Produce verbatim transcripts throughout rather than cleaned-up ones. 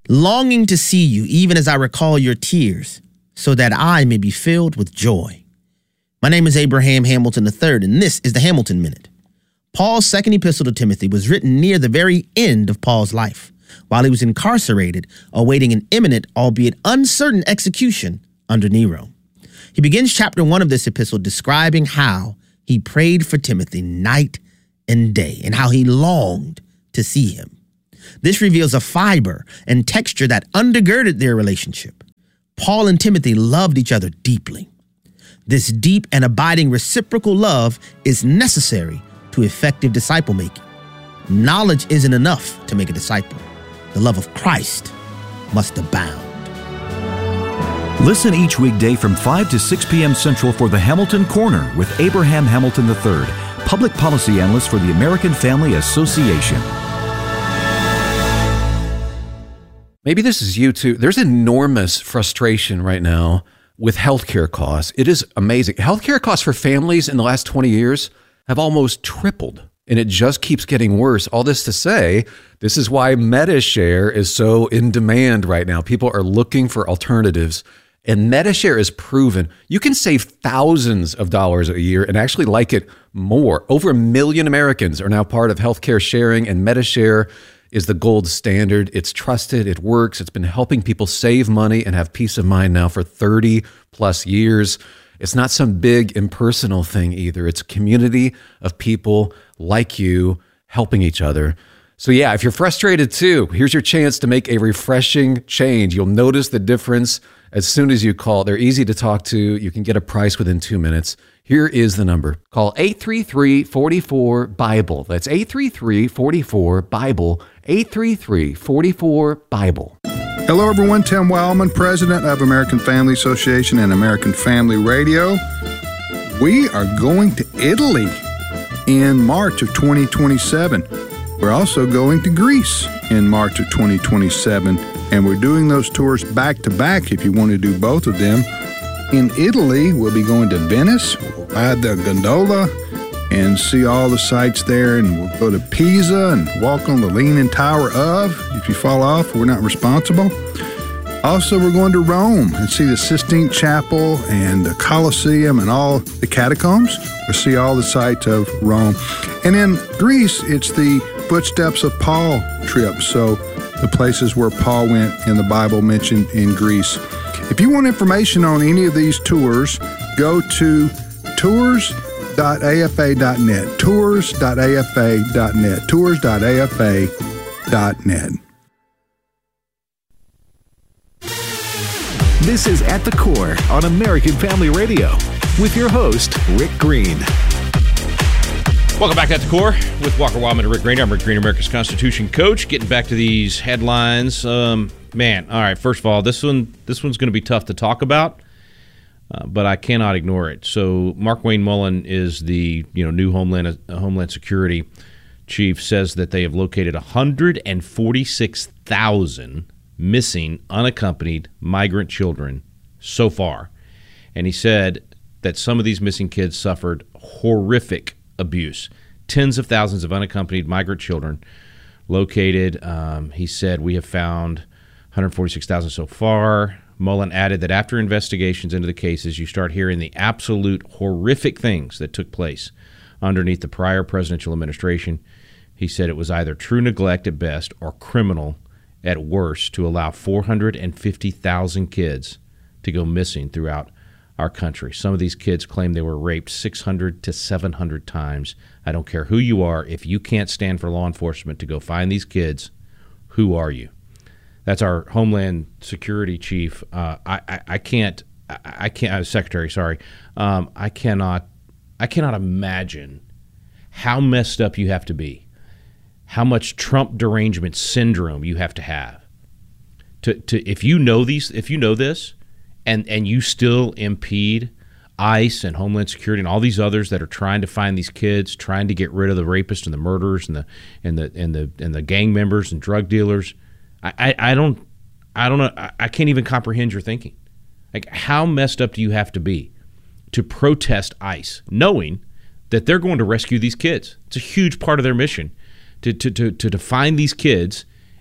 longing to see you even as I recall your tears, so that I may be filled with joy. My name is Abraham Hamilton the third, and this is the Hamilton Minute. Paul's second epistle to Timothy was written near the very end of Paul's life, while he was incarcerated, awaiting an imminent, albeit uncertain, execution under Nero. He begins chapter one of this epistle describing how he prayed for Timothy night and day, and how he longed to see him. This reveals a fiber and texture that undergirded their relationship. Paul and Timothy loved each other deeply. This deep and abiding reciprocal love is necessary to effective disciple making. Knowledge isn't enough to make a disciple. The love of Christ must abound. Listen each weekday from five to six p.m. Central for the Hamilton Corner with Abraham Hamilton the third, public policy analyst for the American Family Association. Maybe this is you too. There's enormous frustration right now with healthcare costs. It is amazing. Healthcare costs for families in the last twenty years have almost tripled, and it just keeps getting worse. All this to say, this is why Medi-Share is so in demand right now. People are looking for alternatives, and Medi-Share is proven. You can save thousands of dollars a year and actually like it more. Over a million Americans are now part of healthcare sharing, and Medi-Share is the gold standard. It's trusted, it works. It's been helping people save money and have peace of mind now for thirty plus years. It's not some big impersonal thing either. It's a community of people like you helping each other. So yeah, if you're frustrated too, here's your chance to make a refreshing change. You'll notice the difference as soon as you call. They're easy to talk to. You can get a price within two minutes. Here is the number. Call eight three three, four four, BIBLE. That's eight three three, four four, BIBLE. eight three three, four four, BIBLE. Hello, everyone. Tim Wildman, president of American Family Association and American Family Radio. We are going to Italy in March of twenty twenty-seven. We're also going to Greece in March of twenty twenty-seven, and we're doing those tours back to back if you want to do both of them. In Italy, we'll be going to Venice, we'll ride the gondola and see all the sights there, and we'll go to Pisa and walk on the Leaning Tower of. If you fall off, we're not responsible. Also, we're going to Rome and see the Sistine Chapel and the Colosseum and all the catacombs. We'll see all the sights of Rome. And in Greece, it's the Footsteps of Paul trip, so the places where Paul went in the Bible mentioned in Greece. If you want information on any of these tours, go to tours dot a f a dot net, tours dot a f a dot net, tours dot a f a dot net. This is At the Core on American Family Radio with your host, Rick Green. Welcome back to At the Core with Walker Wildman and Rick Green. I'm Rick Green, America's Constitution coach. Getting back to these headlines. Um, man, all right, first of all, this one, this one's going to be tough to talk about. Uh, but I cannot ignore it. So Markwayne Mullin is the you know new Homeland uh, Homeland Security chief, says that they have located one hundred forty-six thousand missing unaccompanied migrant children so far. And he said that some of these missing kids suffered horrific abuse. Tens of thousands of unaccompanied migrant children located. Um, he said, we have found one hundred forty-six thousand so far. Mullin added that after investigations into the cases, you start hearing the absolute horrific things that took place underneath the prior presidential administration. He said it was either true neglect at best or criminal at worst to allow four hundred fifty thousand kids to go missing throughout our country. Some of these kids claim they were raped six hundred to seven hundred times. I don't care who you are. If you can't stand for law enforcement to go find these kids, who are you? That's our Homeland Security chief. Uh, I, I, I can't. I, I can't. Uh, secretary, sorry. Um, I cannot. I cannot imagine how messed up you have to be, how much Trump derangement syndrome you have to have, to to if you know these, if you know this, and and you still impede ICE and Homeland Security and all these others that are trying to find these kids, trying to get rid of the rapists and the murderers and the and the and the and the gang members and drug dealers. I, I don't I don't know. I, I can't even comprehend your thinking. Like, how messed up do you have to be to protest ICE, knowing that they're going to rescue these kids? It's a huge part of their mission to to to, to, to find these kids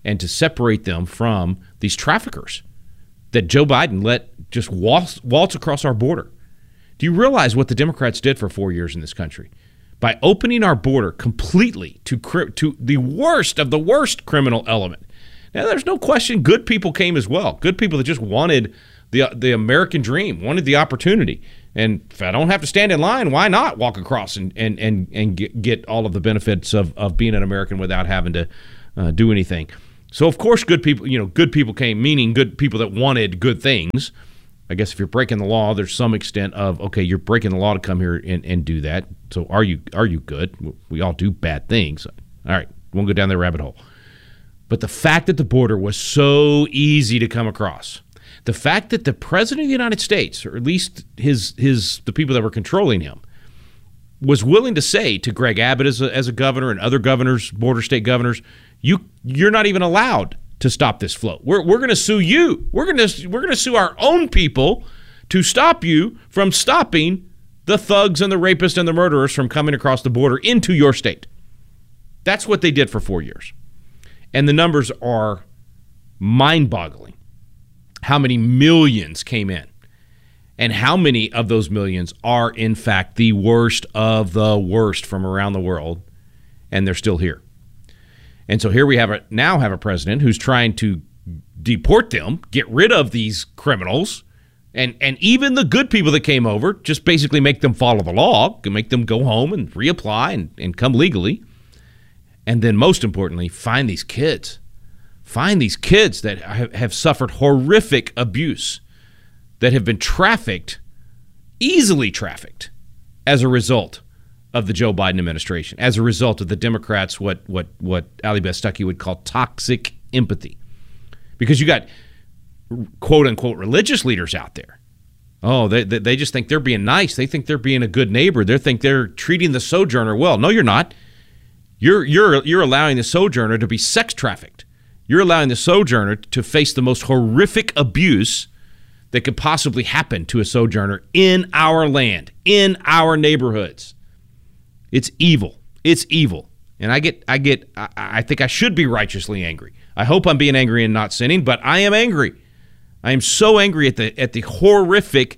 and to separate them from these traffickers that Joe Biden let just waltz, waltz across our border. Do you realize what the Democrats did for four years in this country? By opening our border completely to to the worst of the worst criminal element. Now, there's no question good people came as well. Good people that just wanted the the American dream, wanted the opportunity. And if I don't have to stand in line, why not walk across and and and, and get, get all of the benefits of, of being an American without having to uh, do anything? So, of course, good people, you know, good people came, meaning good people that wanted good things. I guess if you're breaking the law, there's some extent of, okay, you're breaking the law to come here and, and do that. So are you are you good? We all do bad things. All right, won't go down that rabbit hole. But the fact that the border was so easy to come across, the fact that the president of the United States, or at least his his the people that were controlling him, was willing to say to Greg Abbott as a, as a governor and other governors, border state governors, you you're not even allowed to stop this flow. We're we're going to sue you. We're going to we're going to sue our own people to stop you from stopping the thugs and the rapists and the murderers from coming across the border into your state. That's what they did for four years. And the numbers are mind-boggling. How many millions came in? And how many of those millions are, in fact, the worst of the worst from around the world, and they're still here. And so here we have a, now have a president who's trying to deport them, get rid of these criminals, and, and even the good people that came over, just basically make them follow the law, make them go home and reapply and, and come legally. And then most importantly, find these kids. Find these kids that have suffered horrific abuse, that have been trafficked, easily trafficked, as a result of the Joe Biden administration, as a result of the Democrats, what what what Ali Beth Stuckey would call toxic empathy. Because you got quote-unquote religious leaders out there. Oh, they, they they just think they're being nice. They think they're being a good neighbor. They think they're treating the sojourner well. No, you're not. You're you're you're allowing the sojourner to be sex trafficked. You're allowing the sojourner to face the most horrific abuse that could possibly happen to a sojourner in our land, in our neighborhoods. It's evil. It's evil. And I get, I get, I, I think I should be righteously angry. I hope I'm being angry and not sinning, but I am angry. I am so angry at the at the horrific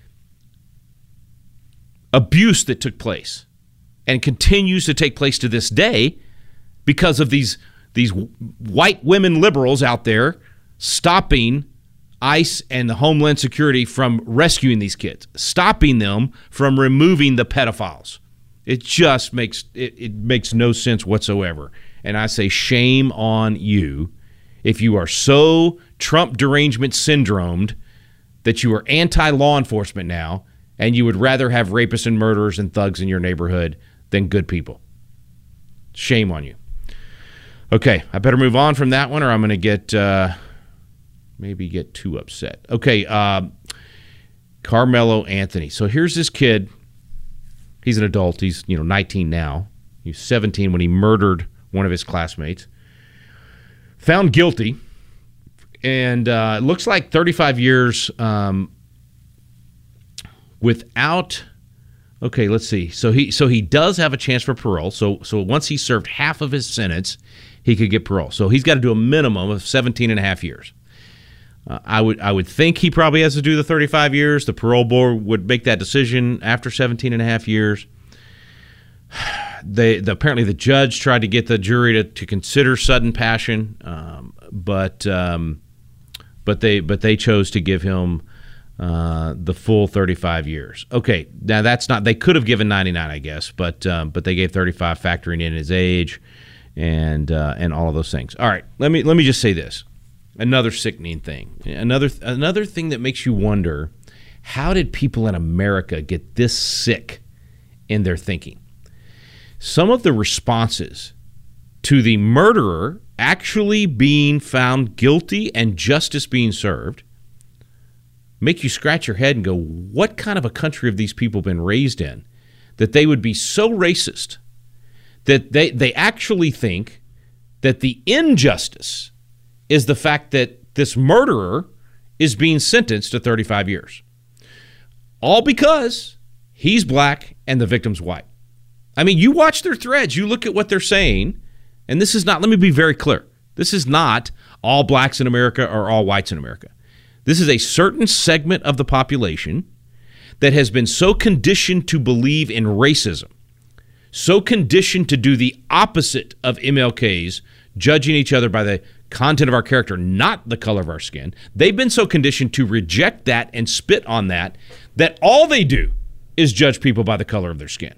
abuse that took place and continues to take place to this day because of these these white women liberals out there stopping ICE and the Homeland Security from rescuing these kids, stopping them from removing the pedophiles. It just makes it, it makes no sense whatsoever. And I say shame on you if you are so Trump derangement syndromed that you are anti-law enforcement now and you would rather have rapists and murderers and thugs in your neighborhood than good people. Shame on you. Okay, I better move on from that one or I'm going to get uh, maybe get too upset. Okay, uh, Carmelo Anthony. So here's this kid. He's an adult. He's, you know, nineteen now. He was seventeen when he murdered one of his classmates. Found guilty. And uh, it looks like thirty-five years um, without... Okay, let's see. So he so he does have a chance for parole. So so once he served half of his sentence, he could get parole. So he's got to do a minimum of seventeen and a half years. Uh, I would I would think he probably has to do the thirty-five years. The parole board would make that decision after seventeen and a half years. They the, apparently the judge tried to get the jury to, to consider sudden passion, um, but um, but they but they chose to give him uh, the full thirty-five years. Okay, now that's not. They could have given ninety-nine, I guess, but um, but they gave thirty-five, factoring in his age and uh, and all of those things. All right, let me let me just say this. Another sickening thing. Another another thing that makes you wonder, how did people in America get this sick in their thinking? Some of the responses to the murderer actually being found guilty and justice being served make you scratch your head and go, what kind of a country have these people been raised in that they would be so racist that they, they actually think that the injustice is the fact that this murderer is being sentenced to thirty-five years. All because he's black and the victim's white. I mean, you watch their threads, you look at what they're saying, and this is not, let me be very clear, This is not all blacks in America or all whites in America. This is a certain segment of the population that has been so conditioned to believe in racism, so conditioned to do the opposite of M L K's, judging each other by the content of our character, not the color of our skin. They've been so conditioned to reject that and spit on that, that all they do is judge people by the color of their skin.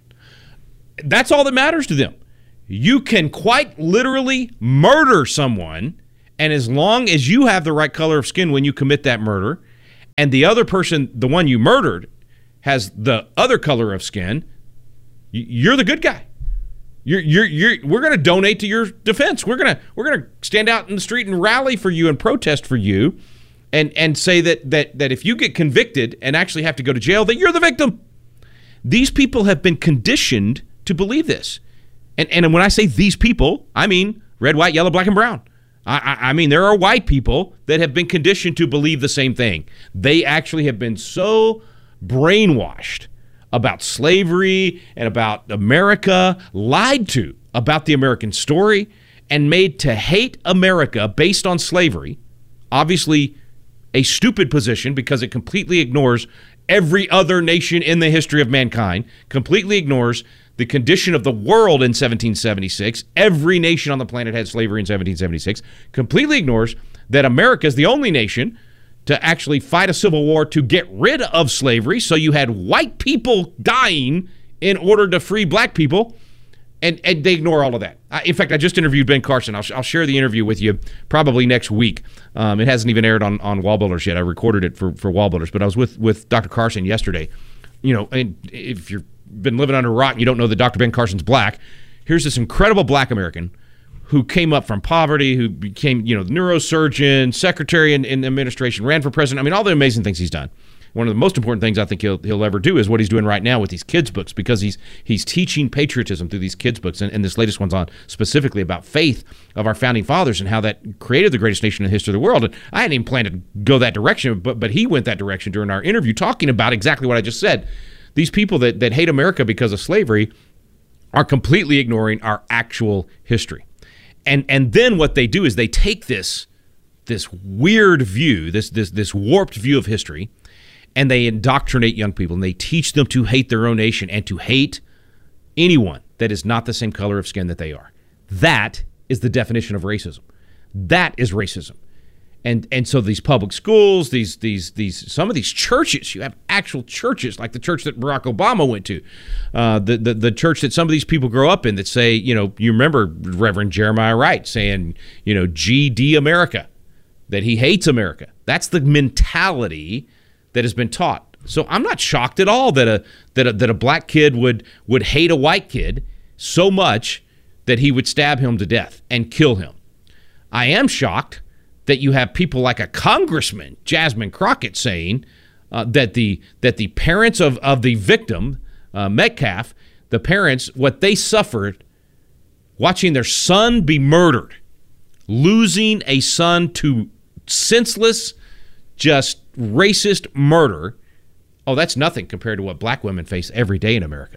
That's all that matters to them. You can quite literally murder someone, and as long as you have the right color of skin when you commit that murder, and the other person, the one you murdered, has the other color of skin, you're the good guy. You're, you're, you're, we're going to donate to your defense. We're going to we're going to stand out in the street and rally for you and protest for you, and and say that that that if you get convicted and actually have to go to jail, that you're the victim. These people have been conditioned to believe this, and and when I say these people, I mean red, white, yellow, black, and brown. I, I, I mean there are white people that have been conditioned to believe the same thing. They actually have been so brainwashed about slavery and about America, lied to about the American story, and made to hate America based on slavery. Obviously, a stupid position because it completely ignores every other nation in the history of mankind, completely ignores the condition of the world in seventeen seventy-six. Every nation on the planet had slavery in seventeen seventy-six. Completely ignores that America is the only nation to actually fight a civil war to get rid of slavery. So you had white people dying in order to free black people, and, and they ignore all of that. I, in fact, I just interviewed Ben Carson. I'll, I'll share the interview with you probably next week. Um, it hasn't even aired on, on Wall Builders yet. I recorded it for, for Wall Builders, but I was with, with Doctor Carson yesterday. You know, and if you've been living under a rock and you don't know that Doctor Ben Carson's black, here's this incredible black American who came up from poverty, who became, you know, neurosurgeon, secretary in, in administration, ran for president. I mean, all the amazing things he's done. One of the most important things I think he'll he'll ever do is what he's doing right now with these kids' books, because he's he's teaching patriotism through these kids' books. And, and this latest one's on specifically about faith of our founding fathers and how that created the greatest nation in the history of the world. And I hadn't even planned to go that direction, but but he went that direction during our interview, talking about exactly what I just said. These people that, that hate America because of slavery are completely ignoring our actual history. And and then what they do is they take this this weird view, this this this warped view of history, and they indoctrinate young people, and they teach them to hate their own nation and to hate anyone that is not the same color of skin that they are. That is the definition of racism. That is racism. And and so these public schools, these these these some of these churches, you have actual churches like the church that Barack Obama went to, uh, the, the the church that some of these people grow up in that say, you know, you remember Reverend Jeremiah Wright saying, you know, G D America, that he hates America. That's the mentality that has been taught. So I'm not shocked at all that a that a, that a black kid would would hate a white kid so much that he would stab him to death and kill him. I am shocked that you have people like a congressman, Jasmine Crockett, saying uh, that the that the parents of, of the victim, uh, Metcalf, the parents, what they suffered watching their son be murdered, losing a son to senseless, just racist murder, oh, that's nothing compared to what black women face every day in America.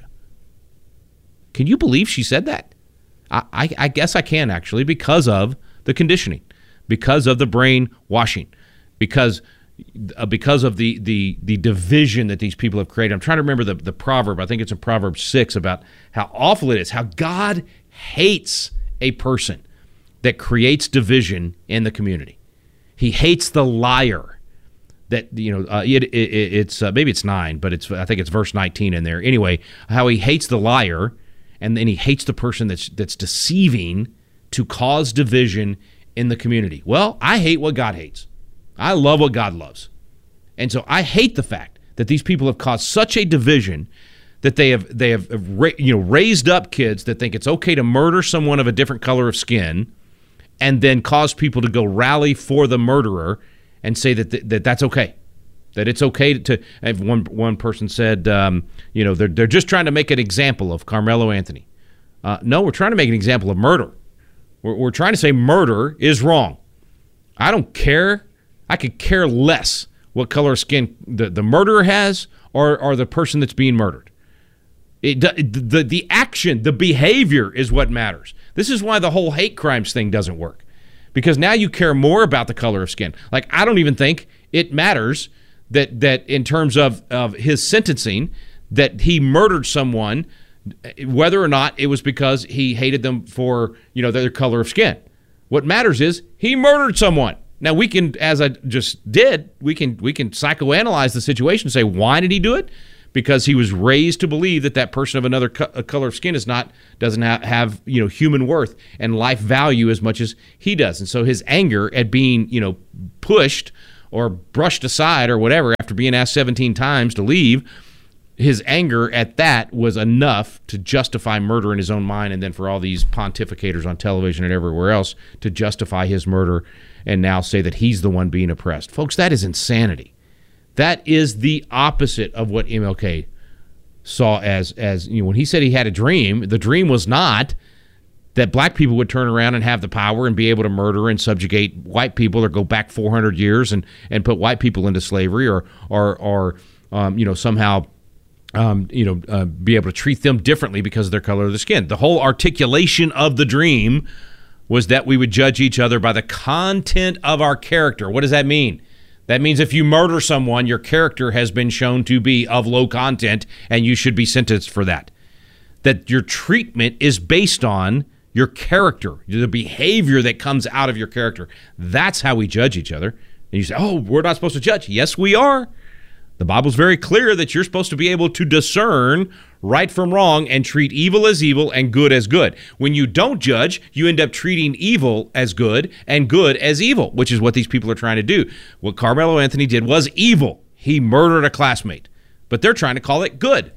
Can you believe she said that? I, I, I guess I can, actually, because of the conditioning. Because of the brainwashing, because uh, because of the, the the division that these people have created. I'm trying to remember the, the proverb. I think it's in Proverbs six about how awful it is, how God hates a person that creates division in the community. He hates the liar. That, you know, uh, it, it, it's uh, maybe it's nine, but it's I think it's verse nineteen in there. Anyway, how he hates the liar, and then he hates the person that's that's deceiving to cause division in the community. Well, I hate what God hates. I love what God loves. And so I hate the fact that these people have caused such a division that they have they have you know raised up kids that think it's okay to murder someone of a different color of skin, and then cause people to go rally for the murderer and say that th- that that's okay, that it's okay to. to one one person said, um, you know, they're they're just trying to make an example of Carmelo Anthony. Uh, no, we're trying to make an example of murder. We're, we're trying to say murder is wrong. I don't care. I could care less what color of skin the, the murderer has or, or the person that's being murdered. It, the, the action, the behavior is what matters. This is why the whole hate crimes thing doesn't work. because now you care more about the color of skin. Like, I don't even think it matters that that in terms of, of his sentencing, that he murdered someone, whether or not it was because he hated them for, you know, their color of skin. What matters is he murdered someone. Now, we can, as I just did, we can we can psychoanalyze the situation and say, why did he do it? Because he was raised to believe that that person of another co- color of skin is not doesn't have, have you know human worth and life value as much as he does, and so his anger at being you know pushed or brushed aside or whatever after being asked seventeen times to leave, his anger at that was enough to justify murder in his own mind, and then for all these pontificators on television and everywhere else to justify his murder and now say that he's the one being oppressed. Folks, that is insanity. That is the opposite of what M L K saw as, as you know, when he said he had a dream, the dream was not that black people would turn around and have the power and be able to murder and subjugate white people or go back four hundred years and, and put white people into slavery or, or, or um, you know, somehow, um, you know, uh, be able to treat them differently because of their color of the skin. The whole articulation of the dream was that we would judge each other by the content of our character. What does that mean? That means if you murder someone, your character has been shown to be of low content, and you should be sentenced for that. That your treatment is based on your character, the behavior that comes out of your character. That's how we judge each other. And you say, oh, we're not supposed to judge. Yes, we are. The Bible's very clear that you're supposed to be able to discern right from wrong and treat evil as evil and good as good. When you don't judge, you end up treating evil as good and good as evil, which is what these people are trying to do. What Carmelo Anthony did was evil. He murdered a classmate, but they're trying to call it good.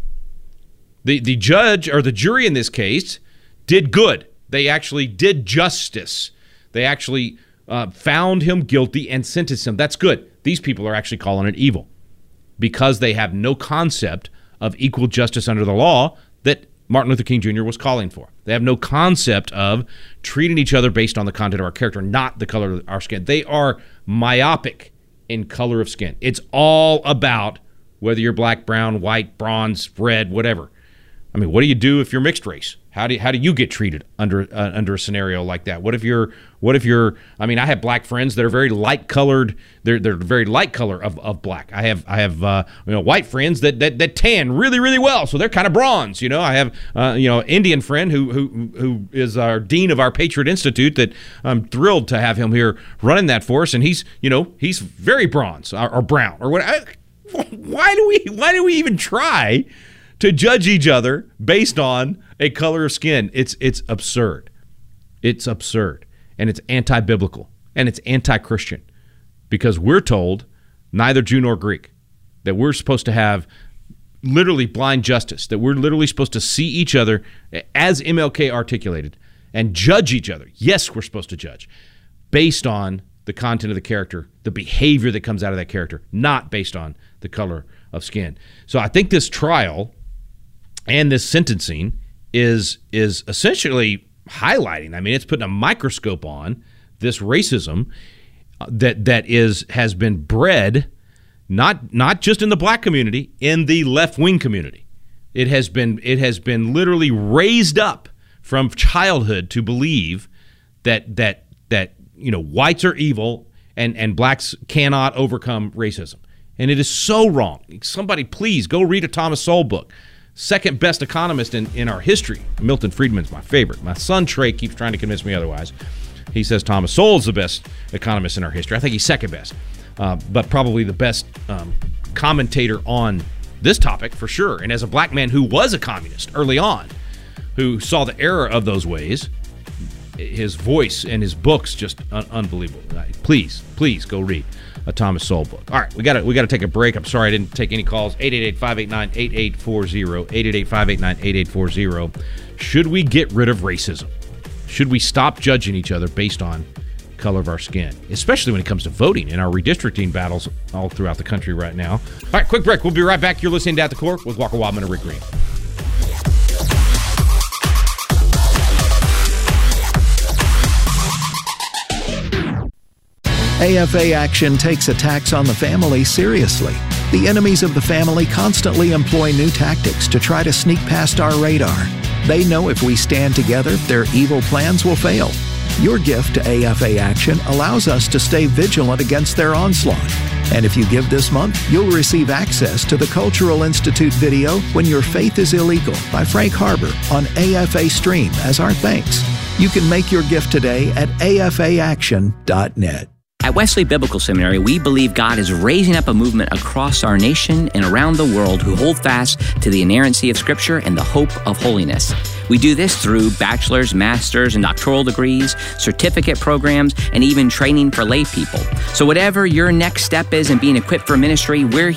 The the judge or the jury in this case did good. They actually did justice. They actually uh, found him guilty and sentenced him. That's good. These people are actually calling it evil, because they have no concept of equal justice under the law that Martin Luther King Junior was calling for. They have no concept of treating each other based on the content of our character, not the color of our skin. They are myopic in color of skin. It's all about whether you're black, brown, white, bronze, red, whatever. I mean, what do you do if you're mixed race? How do you, how do you get treated under uh, under a scenario like that? What if you're what if you're I mean, I have black friends that are very light colored. They're they're very light color of, of black. I have I have uh, you know white friends that, that that tan really really well, so they're kind of bronze. You know, I have uh, you know Indian friend who who who is our dean of our Patriot Institute that I'm thrilled to have him here running that for us, and he's you know he's very bronze or, or brown or what. I, why do we why do we even try to judge each other based on a color of skin? It's it's absurd. It's absurd. And it's anti-biblical. And it's anti-Christian. Because we're told, neither Jew nor Greek, that we're supposed to have literally blind justice, that we're literally supposed to see each other as M L K articulated and judge each other. Yes, we're supposed to judge based on the content of the character, the behavior that comes out of that character, not based on the color of skin. So I think this trial and this sentencing is is essentially highlighting, I mean, it's putting a microscope on this racism that that is has been bred not not just in the black community, in the left-wing community. It has been it has been literally raised up from childhood to believe that that that you know whites are evil and and blacks cannot overcome racism. And it is so wrong. Somebody please go read a Thomas Sowell book. Second best economist in, in our history. Milton Friedman's my favorite. My son Trey keeps trying to convince me otherwise. He says Thomas Sowell's the best economist in our history. I think he's second best, uh, but probably the best um, commentator on this topic for sure. And as a black man who was a communist early on, who saw the error of those ways, his voice and his books just un- unbelievable. Please, please go read a Thomas Sowell book. All right, we got to we got to take a break. I'm sorry I didn't take any calls. eight eight eight, five eight nine, eight eight four zero. eight eight eight, five eight nine, eight eight four zero. Should we get rid of racism? Should we stop judging each other based on color of our skin, especially when it comes to voting in our redistricting battles all throughout the country right now? All right, quick break. We'll be right back. You're listening to At the Core with Walker Wildman and Rick Green. A F A Action takes attacks on the family seriously. The enemies of the family constantly employ new tactics to try to sneak past our radar. They know if we stand together, their evil plans will fail. Your gift to A F A Action allows us to stay vigilant against their onslaught. And if you give this month, you'll receive access to the Cultural Institute video When Your Faith is Illegal by Frank Harbor on A F A Stream as our thanks. You can make your gift today at A F A action dot net. At Wesley Biblical Seminary, we believe God is raising up a movement across our nation and around the world who hold fast to the inerrancy of Scripture and the hope of holiness. We do this through bachelor's, master's, and doctoral degrees, certificate programs, and even training for lay people. So whatever your next step is in being equipped for ministry, we're